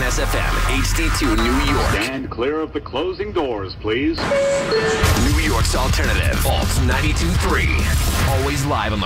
Kiss FM, HD2 New York. Stand clear of the closing doors, please. New York's alternative, Alt 92.3. Always live on the